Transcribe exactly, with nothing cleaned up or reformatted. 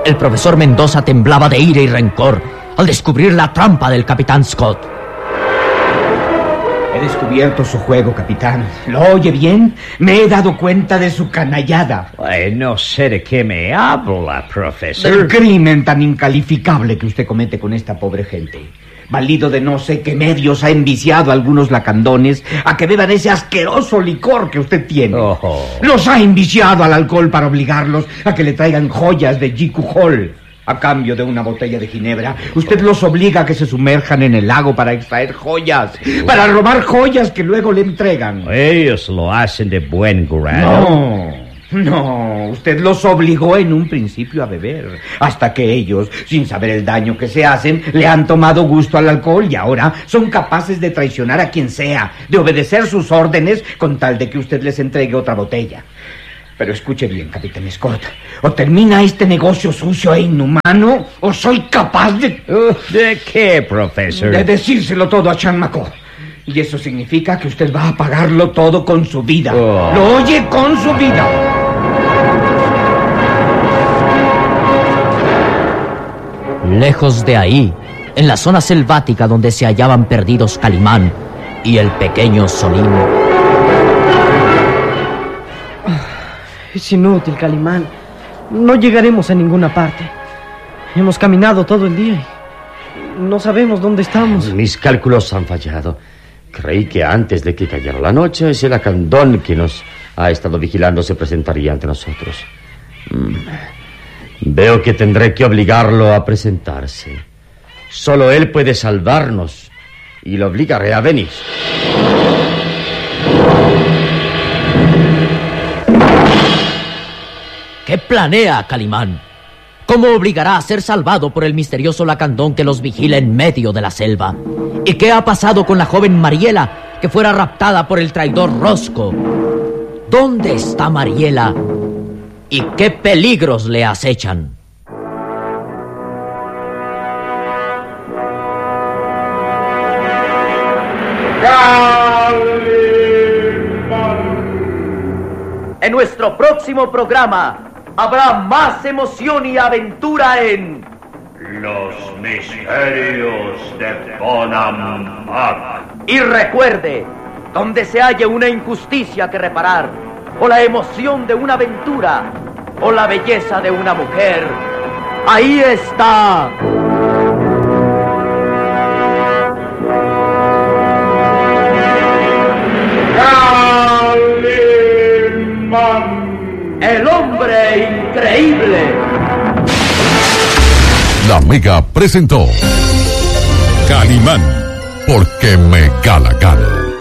El profesor Mendoza temblaba de ira y rencor al descubrir la trampa del capitán Scott. He descubierto su juego, capitán. ¿Lo oye bien? Me he dado cuenta de su canallada. Ay, no sé de qué me habla, profesor. Del crimen tan incalificable que usted comete con esta pobre gente. Valido de no sé qué medios ha enviciado a algunos lacandones a que beban ese asqueroso licor que usted tiene. Oh. Los ha enviciado al alcohol para obligarlos a que le traigan joyas de Jekyll Hall. A cambio de una botella de ginebra, usted los obliga a que se sumerjan en el lago para extraer joyas, para robar joyas que luego le entregan. Ellos lo hacen de buen grado. No, no, usted los obligó en un principio a beber, hasta que ellos, sin saber el daño que se hacen, le han tomado gusto al alcohol y ahora son capaces de traicionar a quien sea, de obedecer sus órdenes con tal de que usted les entregue otra botella. Pero escuche bien, capitán Scott. O termina este negocio sucio e inhumano, o soy capaz de... Uh, ¿De qué, profesor? De decírselo todo a Chan Macó. Y eso significa que usted va a pagarlo todo con su vida. Oh. ¿Lo oye? Con su vida. Lejos de ahí, en la zona selvática donde se hallaban perdidos Calimán y el pequeño Solín. Es inútil, Calimán. No llegaremos a ninguna parte. Hemos caminado todo el día y no sabemos dónde estamos. Mis cálculos han fallado. Creí que antes de que cayera la noche, ese lacandón que nos ha estado vigilando se presentaría ante nosotros. Mm. Veo que tendré que obligarlo a presentarse. Solo él puede salvarnos y lo obligaré a venir. ¿Qué planea Calimán? ¿Cómo obligará a ser salvado por el misterioso lacandón que los vigila en medio de la selva? ¿Y qué ha pasado con la joven Mariela, que fuera raptada por el traidor Rosco? ¿Dónde está Mariela? ¿Y qué peligros le acechan? En nuestro próximo programa habrá más emoción y aventura en Los misterios de Bonampak. Y recuerde, donde se halle una injusticia que reparar, o la emoción de una aventura, o la belleza de una mujer, ahí está el hombre increíble. La Mega presentó Calimán, porque me cala cal.